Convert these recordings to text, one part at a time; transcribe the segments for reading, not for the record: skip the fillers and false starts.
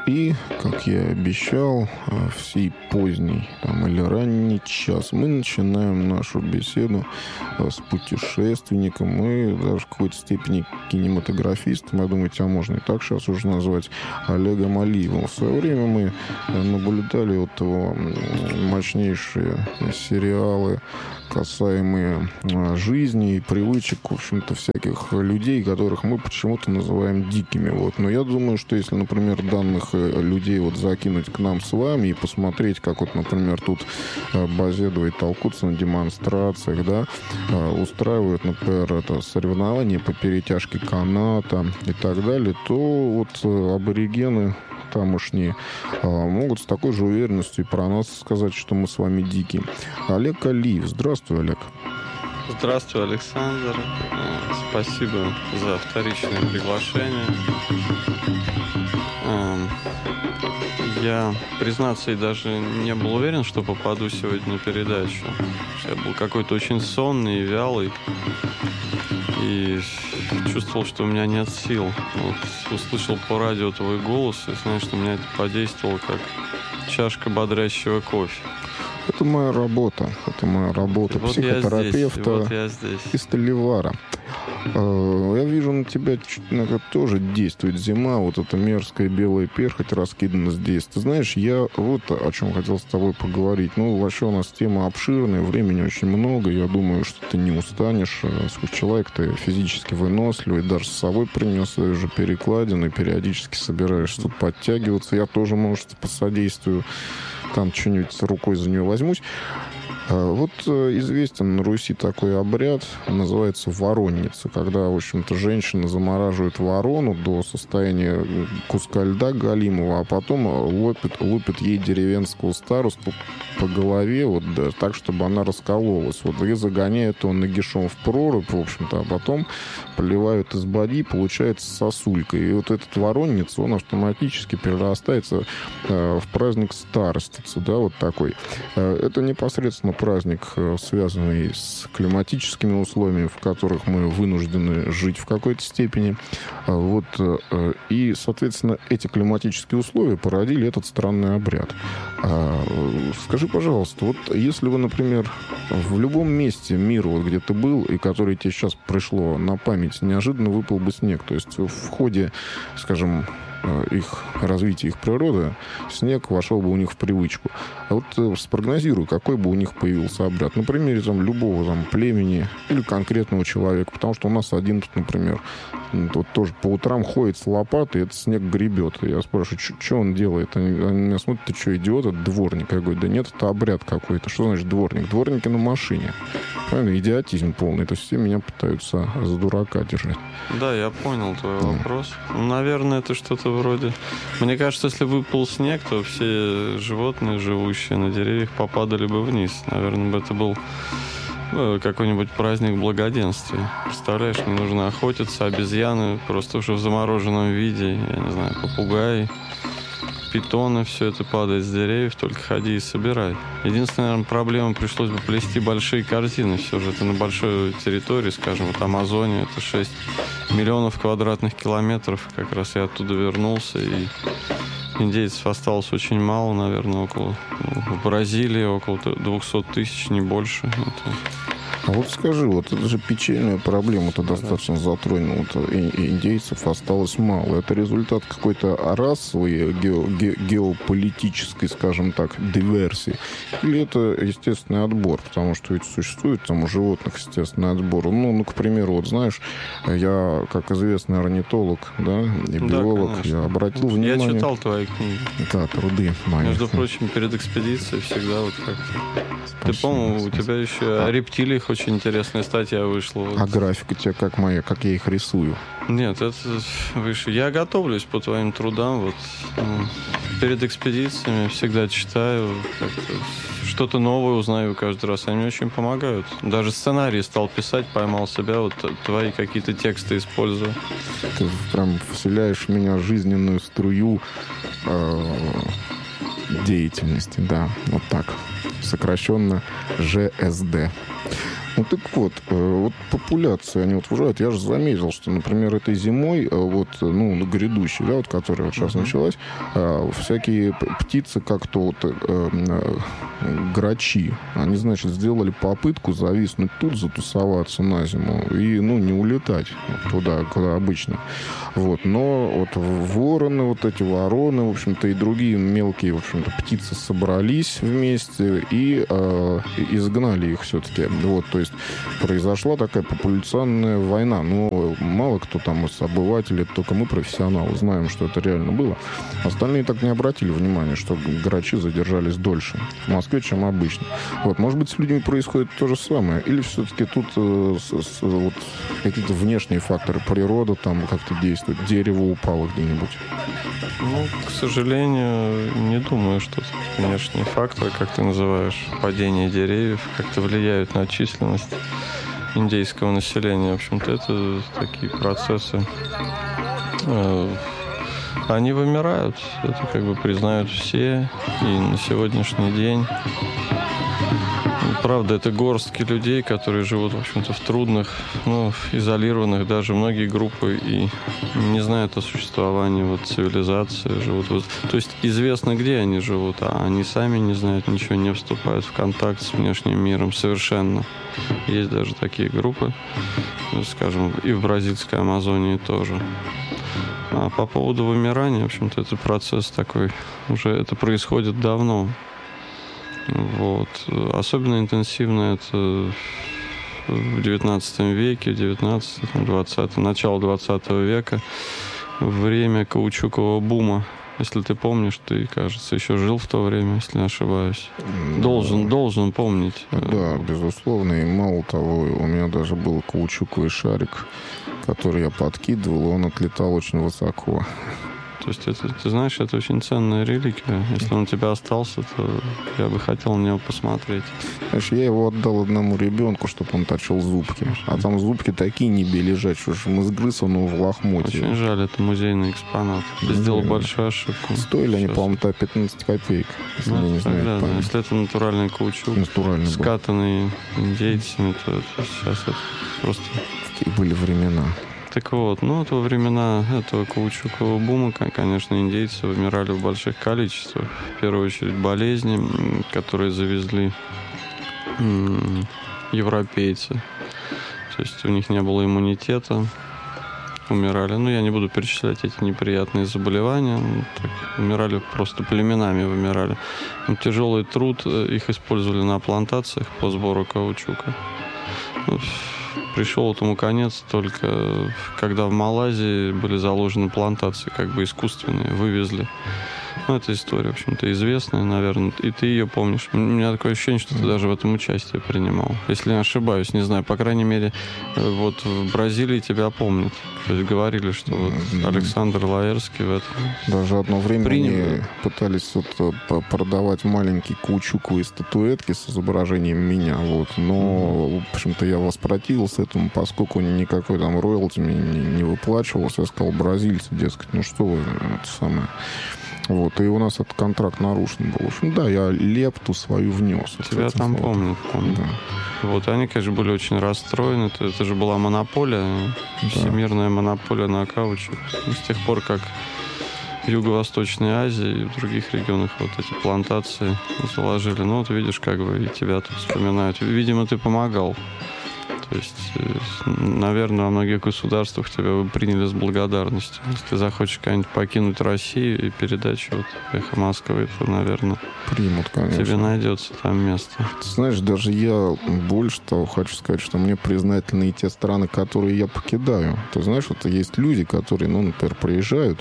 И, как я и обещал, в сей поздний или ранний час мы начинаем нашу беседу с путешественником и даже в какой-то степени кинематографистом. Я думаю, тебя можно и так сейчас уже назвать, Олегом Алиевым. В свое время мы наблюдали вот его мощнейшие сериалы, касаемые жизни и привычек, в общем-то, всяких людей, которых мы почему-то называем дикими. Вот. Но я думаю, что если, например, данных людей вот закинуть к нам с вами и посмотреть, как вот, например, тут базедуют, толкутся на демонстрациях, да, устраивают, например, соревнования по перетяжке каната и так далее, то вот аборигены тамошние могут с такой же уверенностью про нас сказать, что мы с вами дикие. Олег Алиев. Здравствуй, Олег. Здравствуй, Александр. Спасибо за вторичное приглашение. Я, признаться, и даже не был уверен, что попаду сегодня на передачу. Я был какой-то очень сонный и вялый. И чувствовал, что у меня нет сил. Вот, услышал по радио твой голос, и знаешь, что меня это подействовало как чашка бодрящего кофе. Это моя работа. Это моя работа вот психотерапевта и столевара. Я вижу, на тебя тоже действует зима. Вот эта мерзкая белая перхоть раскидана здесь. Ты знаешь, я вот о чем хотел с тобой поговорить. Ну, вообще у нас тема обширная, времени очень много. Я думаю, что ты не устанешь. Человек, ты физически выносливый. Даже с собой принес свою же перекладину и периодически собираешься тут подтягиваться. Я тоже, может, посодействую. Там что-нибудь рукой за нее возьмусь. Вот известен на Руси такой обряд, называется воронница, когда, в общем-то, женщина замораживает ворону до состояния куска льда галимого, а потом лупит ей деревенского старосту по голове, вот, да, так, чтобы она раскололась. Вот, и загоняют его нагишом в прорубь, в общем-то, а потом поливают из бадьи, получается сосулька. И вот этот воронница, он автоматически перерастается в праздник старостицы, да, вот такой. Это непосредственно праздник, связанный с климатическими условиями, в которых мы вынуждены жить в какой-то степени. Вот. И, соответственно, эти климатические условия породили этот странный обряд. Скажи, пожалуйста, вот если вы, например, в любом месте мира, вот где ты был, и который тебе сейчас пришло на память, неожиданно выпал бы снег, то есть в ходе, скажем, их развития, их природы, снег вошел бы у них в привычку. А вот спрогнозируй, какой бы у них появился обряд. На примере любого племени или конкретного человека. Потому что у нас один тут, например, вот тоже по утрам ходит с лопатой, и этот снег гребет. И я спрашиваю, что он делает? Они меня смотрят, ты что, идиот? Это дворник. Я говорю, да нет, это обряд какой-то. Что значит дворник? Дворники на машине. Правильно? Идиотизм полный. То есть все меня пытаются за дурака держать. Да, я понял твой вопрос. Наверное, это что-то вроде... Мне кажется, если выпал снег, то все животные, живущие на деревьях, попадали бы вниз. Наверное, бы это был какой-нибудь праздник благоденствия. Представляешь, не нужно охотиться, обезьяны просто уже в замороженном виде, я не знаю, попугаи, питоны, все это падает с деревьев, только ходи и собирай. Единственная, наверное, проблема, пришлось бы плести большие корзины. Все же это на большой территории, скажем, вот Амазония, это 6 миллионов квадратных километров. Как раз я оттуда вернулся, и индейцев осталось очень мало, наверное, в Бразилии около 200 тысяч, не больше. Это... А вот скажи, вот это же печальная проблема, ты достаточно затронул. Вот индейцев осталось мало. Это результат какой-то расовой, геополитической, скажем так, диверсии? Или это естественный отбор? Потому что ведь существует там у животных естественный отбор. Ну, к примеру, вот знаешь, я, как известный орнитолог, да, и биолог, да, я обратил внимание... Я читал твои книги. Да, труды мои. Между прочим, перед экспедицией всегда вот как-то... Ты, по-моему, у тебя еще о рептилиях очень интересная статья вышла. А графика у тебя как я их рисую? Нет, это выше. Я готовлюсь по твоим трудам. Вот перед экспедициями всегда читаю, что-то новое узнаю каждый раз. Они мне очень помогают. Даже сценарий стал писать, поймал себя, вот твои какие-то тексты использую. Ты прям вселяешь в меня жизненную струю деятельности, да, вот так. Сокращенно ЖСД. Ну так вот, вот популяции, они вот выживают. Я же заметил, что, например, этой зимой, вот, ну, грядущей, да, вот, которая вот сейчас началась, всякие птицы как-то вот грачи, они, значит, сделали попытку зависнуть тут, затусоваться на зиму и, ну, не улетать туда, куда обычно. Вот, но вот вороны, вот эти вороны, в общем-то, и другие мелкие, в общем-то, птицы собрались вместе и изгнали их все-таки. Вот, то есть произошла такая популяционная война. Но мало кто там из обывателей, только мы, профессионалы, знаем, что это реально было. Остальные так не обратили внимания, что грачи задержались дольше в Москве, чем обычно. Вот, может быть, с людьми происходит то же самое. Или все-таки тут вот, какие-то внешние факторы, природа там как-то действует, дерево упало где-нибудь? Ну, к сожалению, не думаю, что внешние факторы, как ты называешь, падение деревьев, как-то влияют на численность индейского населения. В общем-то, это такие процессы. Они вымирают. Это как бы признают все. И на сегодняшний день, правда, это горстки людей, которые живут, в общем-то, в трудных, ну, изолированных даже многие группы и не знают о существовании вот цивилизации, живут. Вот, то есть известно, где они живут, а они сами не знают ничего, не вступают в контакт с внешним миром совершенно. Есть даже такие группы, скажем, и в бразильской Амазонии тоже. А по поводу вымирания, в общем-то, это процесс такой, уже это происходит давно. Вот. Особенно интенсивно это в 19 веке, 19-20, начало 20 века, время каучукового бума. Если ты помнишь, ты, кажется, еще жил в то время, если не ошибаюсь. Должен помнить. Да, безусловно. И мало того, у меня даже был каучуковый шарик, который я подкидывал, и он отлетал очень высоко. То есть, это, ты знаешь, это очень ценная реликвия. Если он у тебя остался, то я бы хотел на него посмотреть. Знаешь, я его отдал одному ребенку, чтобы он точил зубки. А там зубки такие небе лежат, что же изгрыз он его в лохмотье. Очень жаль, это музейный экспонат. Ты сделал большую ошибку. Стоили они, по-моему, 15 копеек, если я не знаю. Да, если это натуральный каучук, скатанный индейцами, то сейчас это просто... Какие были времена. Так вот, ну, вот во времена этого каучукового бума, конечно, индейцы вымирали в больших количествах. В первую очередь болезни, которые завезли европейцы. То есть у них не было иммунитета, умирали. Ну, я не буду перечислять эти неприятные заболевания. Так, умирали просто племенами, вымирали. Тяжелый труд, их использовали на плантациях по сбору каучука. Пришел этому конец только когда в Малайзии были заложены плантации, как бы искусственные, вывезли. Ну, эта история, в общем-то, известная, наверное, и ты ее помнишь. У меня такое ощущение, что ты даже в этом участие принимал. Если не ошибаюсь, не знаю, по крайней мере, вот в Бразилии тебя помнят. То есть говорили, что вот Александр Лаэрский в этом даже одно время они пытались вот продавать маленькие каучуковые статуэтки с изображением меня, вот. Но, в общем-то, я воспротивился этому, поскольку никакой там роялти не выплачивался. Я сказал, бразильцы, дескать, ну что вы, это самое... Вот, и у нас этот контракт нарушен был. В общем, да, я лепту свою внес. Тебя там помню. Да. Вот, они, конечно, были очень расстроены. Это же была монополия, всемирная монополия на каучук. С тех пор, как в Юго-Восточной Азии и в других регионах вот эти плантации заложили. Ну, вот видишь, как бы и тебя тут вспоминают. Видимо, ты помогал. То есть, наверное, во многих государствах тебя бы приняли с благодарностью. Если ты захочешь как-нибудь покинуть Россию и передачу вот «Эхо Москвы», то, наверное, примут, конечно. Тебе найдется там место. Ты знаешь, даже я больше того хочу сказать, что мне признательны и те страны, которые я покидаю. Ты знаешь, вот есть люди, которые, ну, например, приезжают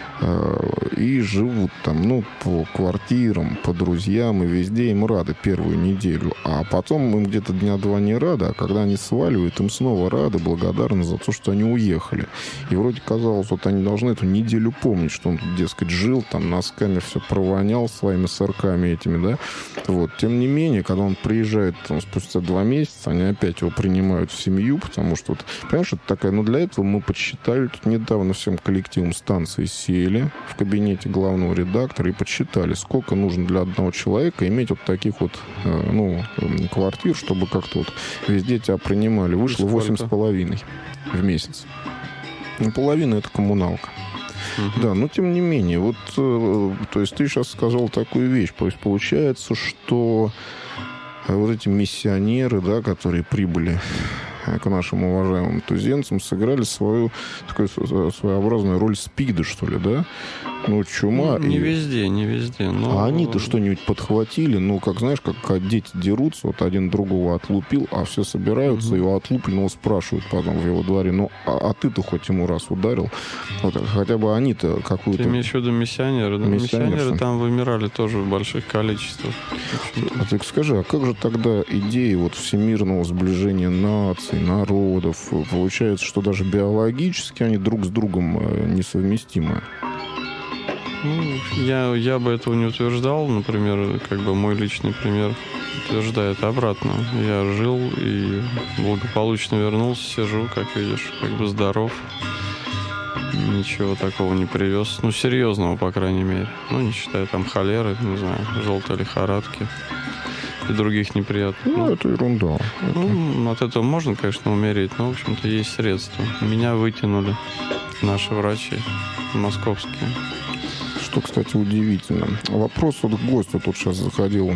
и живут там, ну, по квартирам, по друзьям, и везде им рады первую неделю. А потом им где-то дня два не рады, а когда они сваливают, им снова рады, благодарны за то, что они уехали. И вроде казалось, вот они должны эту неделю помнить, что он тут, дескать, жил, там носками все провонял своими сырками этими, да. Вот. Тем не менее, когда он приезжает там, спустя 2 месяца, они опять его принимают в семью, потому что, вот, понимаешь, это такая, ну, для этого мы подсчитали тут недавно всем коллективом станции сеть сели в кабинете главного редактора и подсчитали, сколько нужно для одного человека иметь вот таких вот, квартир, чтобы как-то вот везде тебя принимали. Вышло 8,5 в месяц. Половина — это коммуналка. Да, но тем не менее, вот, то есть ты сейчас сказал такую вещь, то есть получается, что вот эти миссионеры, да, которые прибыли к нашим уважаемым туземцам, сыграли свою такую своеобразную роль СПИДа, что ли, да? Чума. Не везде. Но... А они-то что-нибудь подхватили? Как знаешь, как дети дерутся, вот один другого отлупил, а все собираются, его отлупленного спрашивают потом в его дворе, а ты-то хоть ему раз ударил? Вот, хотя бы они-то какую-то... Ты имеешь в виду миссионеры? Да? Миссионеры там вымирали тоже в больших количествах. А ты скажи, а как же тогда идеи вот всемирного сближения наций, народов? Получается, что даже биологически они друг с другом несовместимы. Я бы этого не утверждал. Например, мой личный пример утверждает обратно. Я жил и благополучно вернулся, сижу, как видишь, здоров. Ничего такого не привез. Серьезного, по крайней мере. Не считая там холеры, не знаю, желтой лихорадки и других неприятных. Это ерунда. От этого можно, конечно, умереть, но, в общем-то, есть средства. Меня вытянули наши врачи московские. Что, кстати, удивительно. Вопрос от гостя. Тут сейчас заходил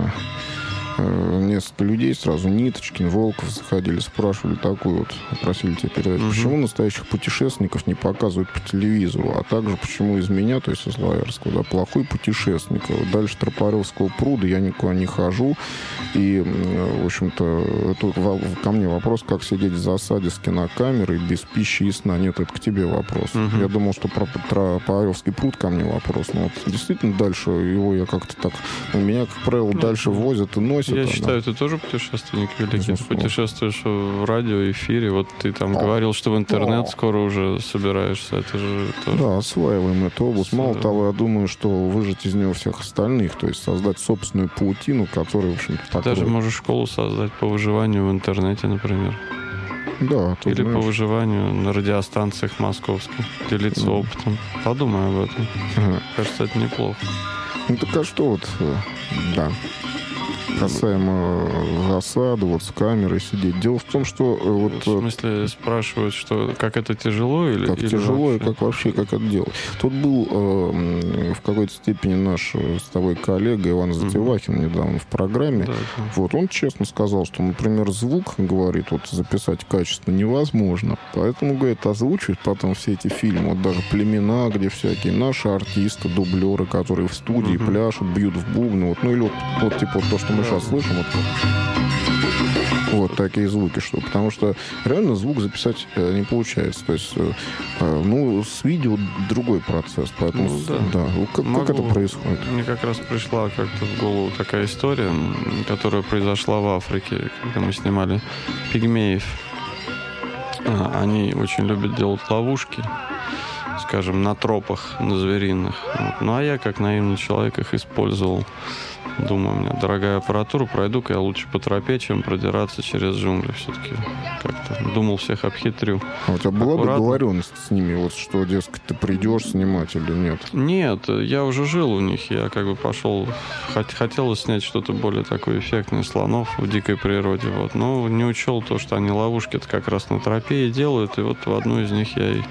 несколько людей сразу. Ниточкин, Волков заходили, спрашивали такую вот, просили тебя передать. Почему настоящих путешественников не показывают по телевизору? А также, почему из меня, то есть из Славярского, да, плохой путешественник? Дальше Тропаревского пруда я никуда не хожу. И, в общем-то, тут ко мне вопрос, как сидеть в засаде с кинокамерой без пищи и сна. Нет, это к тебе вопрос. Я думал, что про Тропаревский пруд ко мне вопрос. Но вот действительно дальше его я как-то так... Меня, как правило, дальше возят и носят. Я считаю, ты тоже путешественник великий. Ты путешествуешь в радиоэфире. Вот ты там говорил, что в интернет скоро уже собираешься. Это же тоже... Да, осваиваем эту область. Мало того, я думаю, что выжать из него всех остальных, то есть создать собственную паутину, которая, в общем-то, покроет. Даже можешь школу создать по выживанию в интернете, например. Да, или по выживанию на радиостанциях московских. Делиться опытом. Подумай об этом. Кажется, это неплохо. Так а что вот... Да. Касаемо засады, вот с камерой сидеть. Дело в том, что... В смысле, спрашивают, что как это тяжело? Как или тяжело вообще? И как это делать. Тут был в какой-то степени наш с тобой коллега Иван Затевахин недавно в программе. Да. Вот он честно сказал, что, например, звук, говорит, вот записать качественно невозможно. Поэтому, говорит, озвучивать потом все эти фильмы, вот даже «Племена», где всякие наши артисты, дублеры, которые в студии пляшут, бьют в бубны. Вот, или вот типа вот то, что мы сейчас слышим, вот такие звуки, что, потому что реально звук записать не получается. То есть, с видео другой процесс. Поэтому, как это происходит? Мне как раз пришла как-то в голову такая история, которая произошла в Африке, когда мы снимали пигмеев. Они очень любят делать ловушки, скажем, на тропах, на звериных. А я, как наивный человек, их использовал. Думаю, у меня дорогая аппаратура, пройду-ка я лучше по тропе, чем продираться через джунгли. Все-таки как-то думал, всех обхитрю. А у тебя была договоренность с ними, вот что, дескать, ты придешь снимать или нет? Нет, я уже жил у них, я пошел, хотелось снять что-то более такое эффектное, слонов в дикой природе, но не учел то, что они ловушки-то как раз на тропе и делают, и вот в одну из них я и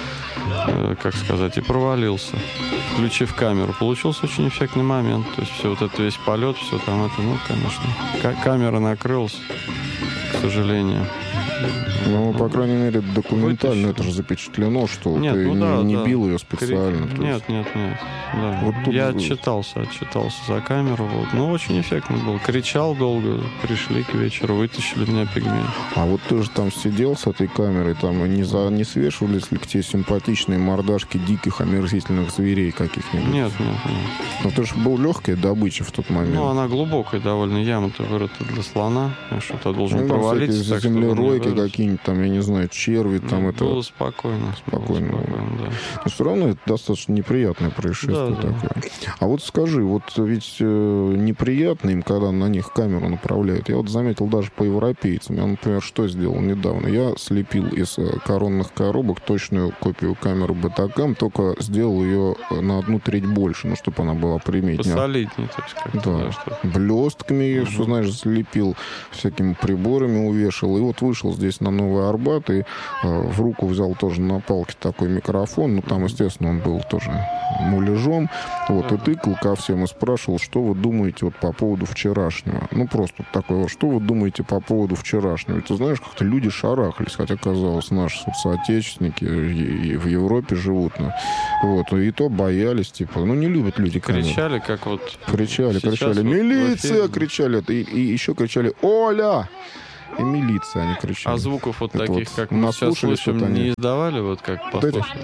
провалился, включив камеру. Получился очень эффектный момент. То есть все вот этот весь полет, все там это, конечно, камера накрылась, к сожалению. По крайней мере, документально это же запечатлено, что ты не бил ее специально. Нет. Да. Вот тут... Я отчитался за камеру. Очень эффектно был. Кричал долго, пришли к вечеру, вытащили меня пигмеи. А вот ты же там сидел с этой камерой, там не свешивались ли к тебе симпатичные мордашки диких омерзительных зверей каких-нибудь? Нет. Но ты же был легкая добыча в тот момент. Она глубокая довольно, яма-то вырыта для слона, что-то должен провалиться. Землеройки какие-нибудь там, я не знаю, черви, там это... Было спокойно. Спокойно, да. Но все равно это достаточно неприятное происшествие такое. А вот скажи, вот ведь неприятно им, когда на них камеру направляют. Я вот заметил даже по европейцам. Я, например, что сделал недавно? Я слепил из коронных коробок точную копию камеры Betacam, только сделал ее на 1/3 больше, ну, чтобы она была приметнее. Посолиднее, то есть как-то. Да. Блестками я все, знаешь, слепил, всякими приборами увешал. И вот вышел здесь на Новый Арбат и в руку взял тоже на палке такой микрофон. Ну, там, естественно, он был тоже муляжом. Вот, и тыкал ко всем и спрашивал, что вы думаете вот по поводу вчерашнего. Ну, просто вот такое вот, что вы думаете по поводу вчерашнего. И ты знаешь, как-то люди шарахались, хотя, казалось, наши соотечественники и в Европе живут. Ну, вот, и то боялись, типа, ну, не любят люди камеру. Кричали, как вот... Кричали. Милиция! Кричали. И еще кричали: Оля! И милиция, они кричали. А звуков вот это таких, вот как мы сейчас слышим, вот не издавали, вот как послушали?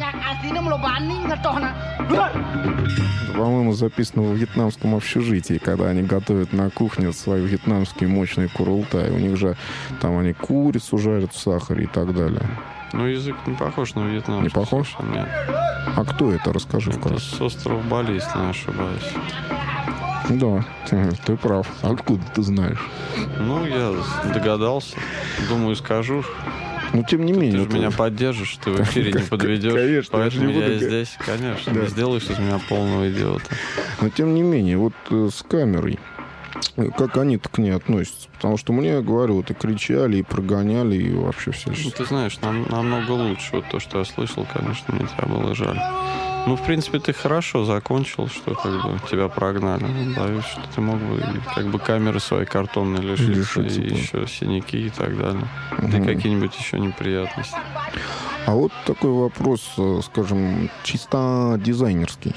По-моему, записано в вьетнамском общежитии, когда они готовят на кухне свои вьетнамские мощные курултай. У них же там они курицу жарят в сахаре и так далее. Ну, язык не похож на вьетнамский. Не похож? Нет. А кто это? Расскажи вкратце. Это с острова Бали, если не ошибаюсь. Да, ты прав. Откуда ты знаешь? Ну, я догадался. Думаю, скажу. Но тем не менее... Ты же меня поддержишь, ты в эфире не подведешь. Конечно, поэтому я и здесь, конечно. Да. Не сделаешь из меня полного идиота. Но тем не менее, вот с камерой, как они-то к ней относятся? Потому что мне, говорю, вот и кричали, и прогоняли, и вообще все. Ну, ты знаешь, намного лучше. Вот то, что я слышал, конечно, мне тебя было жаль. Ну, в принципе, ты хорошо закончил, что как бы тебя прогнали. Боюсь, что ты мог бы как бы камеры своей картонной лишиться и да. еще синяки и так далее. Да и какие-нибудь еще неприятности. А вот такой вопрос, скажем, чисто дизайнерский.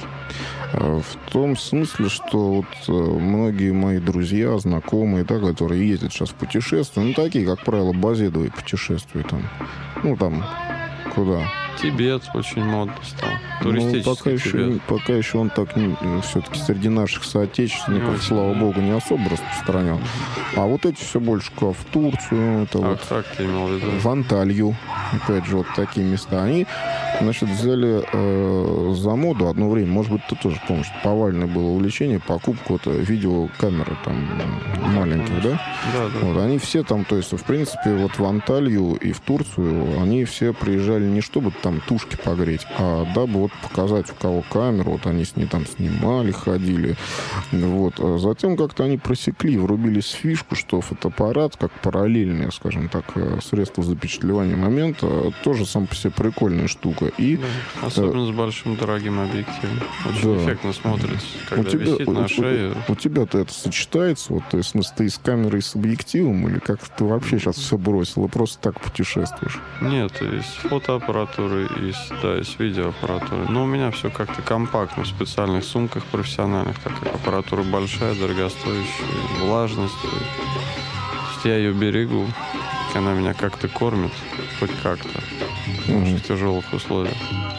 В том смысле, что вот многие мои друзья, знакомые, да, которые ездят сейчас в путешествия, ну, такие, как правило, базедовые путешествия там. Ну, там, куда? Тибет очень модно стал. Туристический Тибет. Пока еще он так все-таки среди наших соотечественников, слава богу, не особо распространен. А вот эти все больше в Турцию, это вот как ты имел в виду? в Анталью, опять же, вот такие места. Они, значит, взяли за моду одно время, может быть, ты тоже помнишь, повальное было увлечение, покупку вот видеокамеры там маленьких, да? Да. Вот, они все там, то есть, в принципе, вот в Анталью и в Турцию они все приезжали не чтобы там тушки погреть, а дабы вот показать, у кого камеру, вот они с ней там снимали, ходили. Вот. А затем как-то они просекли, врубились в фишку, что фотоаппарат, как параллельное, скажем так, средство запечатлевания момента, тоже сам по себе прикольная штука. И, особенно с большим дорогим объективом. Очень эффектно смотрится, когда висит на шее. У тебя-то это сочетается? Вот, то есть, в смысле, ты с камерой и с объективом? Или как ты вообще сейчас все бросил и просто так путешествуешь? Нет, из фотоаппаратуры, из видеоаппаратуры. Но у меня все как-то компактно, в специальных сумках профессиональных, так как аппаратура большая, дорогостоящая, влажность. То есть я ее берегу, она меня как-то кормит, хоть как-то, в очень тяжелых условиях.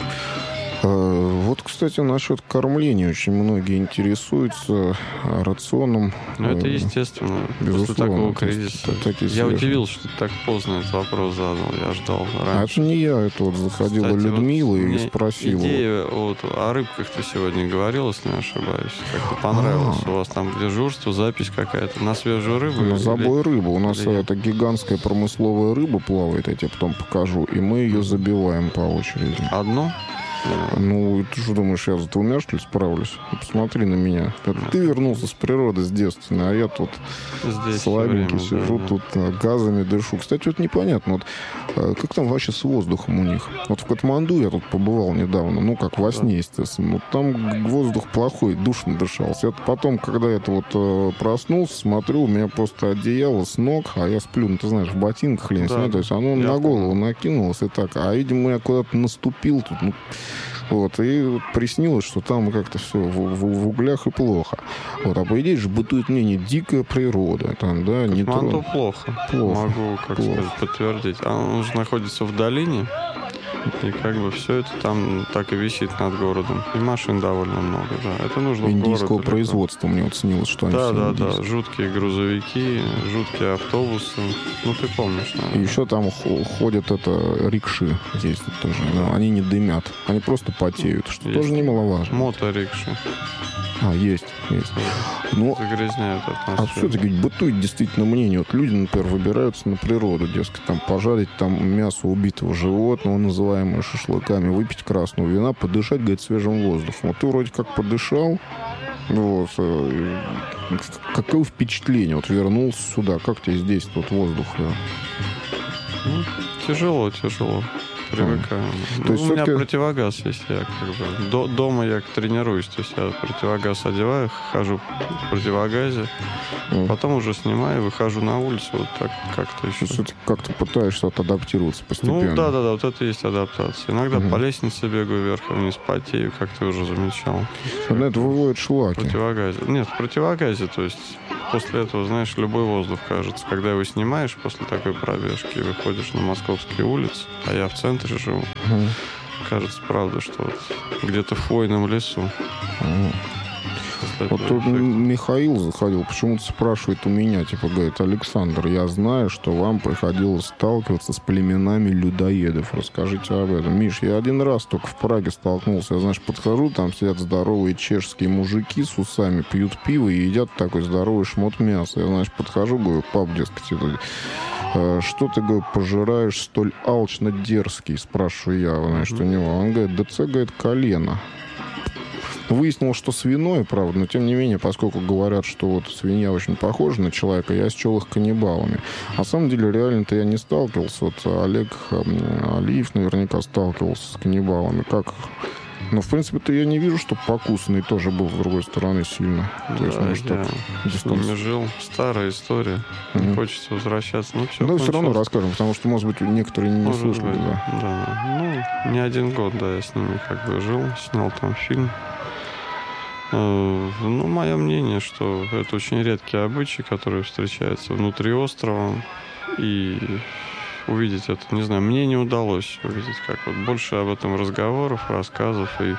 Вот, кстати, насчет кормления очень многие интересуются рационом. Ну, это естественно. Безусловно. После такого кризиса. Я удивился, что ты так поздно этот вопрос задал. Я ждал раньше. А это не я. Это вот заходила, кстати, Людмила вот и спросила. Идея вот о рыбках ты сегодня говорил, если не ошибаюсь. Как-то понравилось. У вас там дежурство, запись какая-то на свежую рыбу? На забой рыбы. У нас это гигантская промысловая рыба плавает, я тебе потом покажу. И мы ее забиваем по очереди. Одну? Ну, ты что думаешь, я за двумя, что ли, справлюсь? Посмотри на меня. Ты вернулся с природы, с детства, а я тут здесь слабенький сижу, тут газами дышу. Кстати, вот непонятно, вот как там вообще с воздухом у них? Вот в Катманду я тут побывал недавно, ну, как во сне, естественно. Вот там воздух плохой, душно дышался. Это потом, когда я вот проснулся, смотрю, у меня просто одеяло с ног, а я сплю, ну, ты знаешь, в ботинках, то есть оно на голову накинулось и так. А, видимо, я куда-то наступил тут, ну, вот, и вот приснилось, что там как-то все в углях и плохо. Вот, а по идее же бытует мнение дикая природа. Там, да, Катманду плохо. Могу, сказать, подтвердить. Он же находится в долине. И как бы все это там так и висит над городом. И машин довольно много, да. Это нужно индийского в город. производства, мне вот снилось, что они все Да. Жуткие грузовики, жуткие автобусы. Ну, ты помнишь, наверное. И еще там ходят рикши ездят тоже. Но они не дымят. Они просто потеют, что есть тоже немаловажно. моторикши. Есть. Но, загрязняют атмосферу. А все-таки бытует действительно мнение. Вот люди, например, выбираются на природу, дескать, там пожарить там мясо убитого животного, называемое шашлыками, выпить красного вина, подышать, говорит, свежим воздухом. Вот ты вроде как подышал, вот, какое впечатление? Вот вернулся сюда, как тебе здесь вот воздух? Ну, тяжело. Привыкаю. То есть у меня противогаз есть. Я как бы дома я тренируюсь. То есть я противогаз одеваю, хожу в противогазе, потом уже снимаю, выхожу на улицу. Вот так как-то еще. То есть как-то пытаешься адаптироваться постепенно. Ну да, вот это и есть адаптация. Иногда по лестнице бегаю вверх и вниз, потею, как ты уже замечал. Это выводит шлаки. В противогазе. Нет, в противогазе, то есть после этого, знаешь, любой воздух кажется. Когда его снимаешь после такой пробежки, выходишь на московские улицы, а я в центре живу, кажется, правда, что вот где-то в хвойном лесу. Вот тут Михаил заходил, почему-то спрашивает у меня, типа, говорит, Александр, я знаю, что вам приходилось сталкиваться с племенами людоедов. Расскажите об этом. Миш, я один раз только в Праге столкнулся. Я, знаешь, подхожу, там сидят здоровые чешские мужики с усами, пьют пиво и едят такой здоровый шмот мяса. Я, знаешь, подхожу, говорю, пап, дескать, что ты, говорю, пожираешь столь алчно дерзкий? Спрашиваю я, знаешь, у него. Он говорит, да це, говорит, колено. Выяснилось, что свиное, правда, но тем не менее, поскольку говорят, что вот свинья очень похожа на человека, я счел их каннибалами. На самом деле, реально-то я не сталкивался. Вот Олег Алиев наверняка сталкивался с каннибалами. Как? Но, в принципе-то, я не вижу, что покусанный тоже был, с другой стороны, сильно. Да, то есть, может, я с ними жил. Старая история. Не хочется возвращаться. Ну, все равно расскажем, потому что, может быть, некоторые не слышали. Да. Ну, не один год, да, я с ними как бы жил, снял там фильм. Ну, мое мнение, что это очень редкие обычаи, которые встречаются внутри острова. И увидеть это, не знаю, мне не удалось увидеть, как вот больше об этом разговоров, рассказов и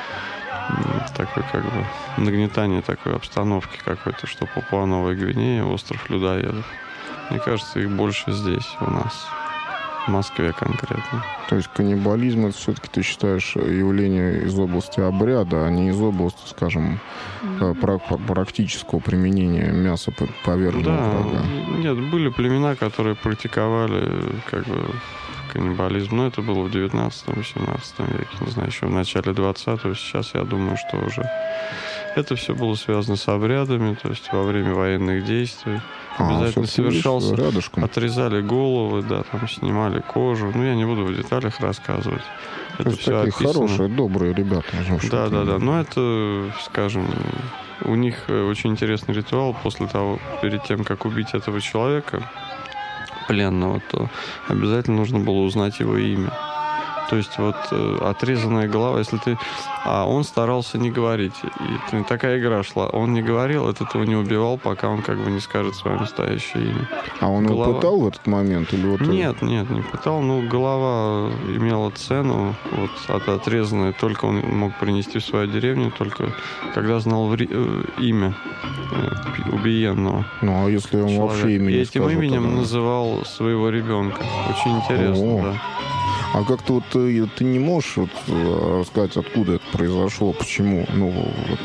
такой как бы нагнетание такой обстановки какой-то, что Папуа-Новая Гвинея, остров людоедов. Мне кажется, их больше здесь, у нас. В Москве конкретно. То есть каннибализм, это все-таки, ты считаешь, явление из области обряда, а не из области, скажем, практического применения мяса поверженного врага? Нет, были племена, которые практиковали как бы каннибализм, но это было в 19-18 веке, не знаю, еще в начале 20-го. Сейчас я думаю, что уже это все было связано с обрядами, то есть во время военных действий. Обязательно совершался, отрезали головы, да, там снимали кожу. Ну, я не буду в деталях рассказывать. Это все такие описано. Хорошие, добрые ребята. Да. Но это, скажем, у них очень интересный ритуал после того, перед тем, как убить этого человека, пленного, то обязательно нужно было узнать его имя. То есть вот отрезанная голова, если ты... А он старался не говорить. И такая игра шла. Он не говорил, от этого не убивал, пока он как бы не скажет свое настоящее имя. А он его пытал в этот момент? Или вот... Нет, не пытал. Ну, голова имела цену, вот отрезанная. Только он мог принести в свою деревню, только когда знал имя убиенного. Ну, а если он вообще имя не И скажет, этим именем называл своего ребенка. Очень интересно, да. А как-то вот ты не можешь рассказать, откуда это произошло, почему? Ну, вот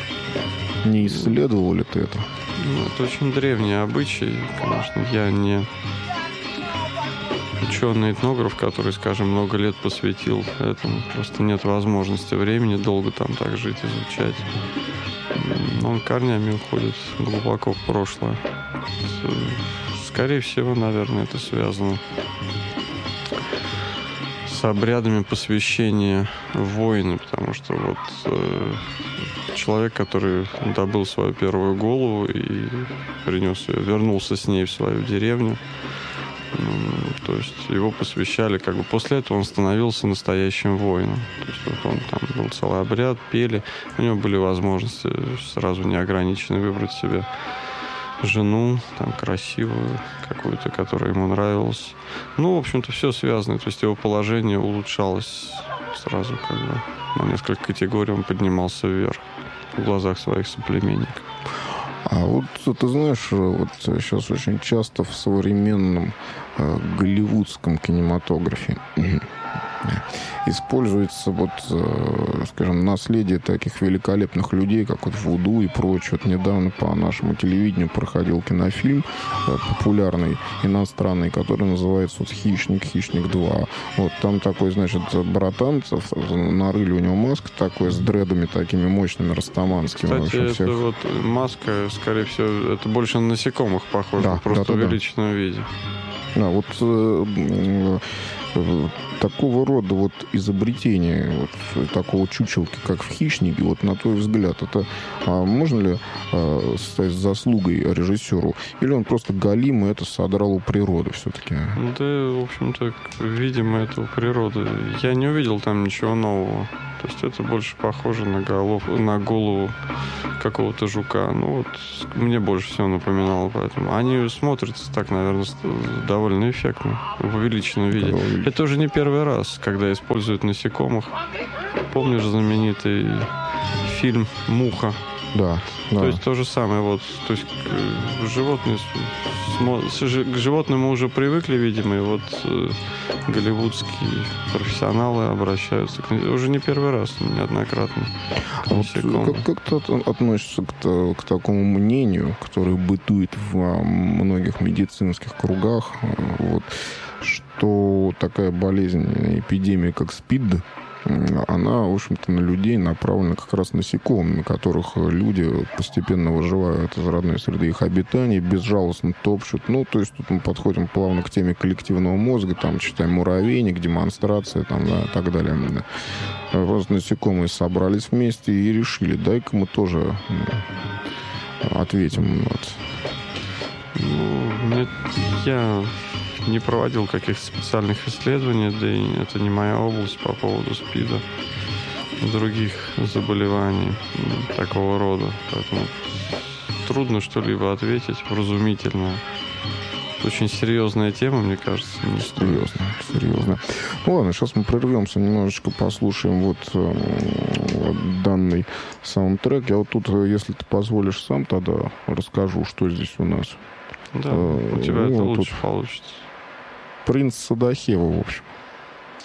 не исследовал ли ты это? Ну, это очень древние обычаи, конечно. Я не ученый-этнограф, который, скажем, много лет посвятил этому. Просто нет возможности времени долго там так жить, изучать. Но он корнями уходит глубоко в прошлое. Скорее всего, наверное, это связано с обрядами посвящения воина, потому что вот человек, который добыл свою первую голову и принес ее, вернулся с ней в свою деревню, то есть его посвящали, как бы после этого он становился настоящим воином. То есть вот он там был целый обряд, пели, у него были возможности сразу неограниченно выбрать себе жену, там, красивую какую-то, которая ему нравилась. Ну, в общем-то, все связано. То есть его положение улучшалось сразу, как бы на несколько категорий он поднимался вверх в глазах своих соплеменников. А вот ты знаешь, вот сейчас очень часто в современном голливудском кинематографе используется вот, скажем, наследие таких великолепных людей, как вот Вуду и прочее. Вот недавно по нашему телевидению проходил кинофильм популярный, иностранный, который называется вот «Хищник», «Хищник 2». Вот там такой, значит, братанцев, нарыли у него маска такой с дредами такими мощными, растаманскими. Кстати, общем, это всех... вот маска, скорее всего, это больше на насекомых похоже, да, просто в увеличенном виде. Да, вот такого рода вот изобретение вот такого чучелки, как в «Хищнике», вот на твой взгляд, это можно ли стать заслугой режиссеру? Или он просто голим и это содрал у природы все-таки? Да, в общем-то, видимо, это у природы. Я не увидел там ничего нового. То есть это больше похоже на голову какого-то жука. Ну вот мне больше всего напоминало, поэтому. Они смотрятся так, наверное, довольно эффектно, в увеличенном виде. Это уже не первый раз, когда используют насекомых. Помнишь знаменитый фильм «Муха»? Да. То есть то же самое. Вот, то есть животные, к животным мы уже привыкли, видимо, и вот голливудские профессионалы обращаются к ним. Уже не первый раз, неоднократно. Вот как ты относишься к такому мнению, которое бытует в многих медицинских кругах, вот, что такая болезнь, эпидемия, как СПИД, она, в общем-то, на людей направлена как раз насекомыми, которых люди постепенно выживают из родной среды их обитания, безжалостно топчут. Ну, то есть тут мы подходим плавно к теме коллективного мозга, там, читаем муравейник, демонстрация, там, да, и так далее. Просто насекомые собрались вместе и решили, дай-ка мы тоже ответим. Ну, я не проводил каких-то специальных исследований, да и это не моя область по поводу СПИДа, других заболеваний такого рода. Поэтому трудно что-либо ответить вразумительно. Очень серьезная тема, мне кажется. Серьезно. Ну ладно, сейчас мы прервемся, немножечко послушаем вот данный саундтрек. Я вот тут, если ты позволишь, сам тогда расскажу, что здесь у нас. Да, у тебя это лучше получится. Принц Садахева, в общем.